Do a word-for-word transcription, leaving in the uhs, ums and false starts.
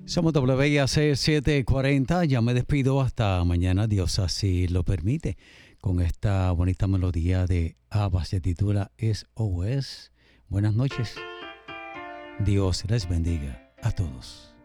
Somos W I A C setecientos cuarenta. Ya me despido hasta mañana, Dios así lo permite. Con esta bonita melodía de ABBA, se titula S O S. Buenas noches. Dios les bendiga a todos.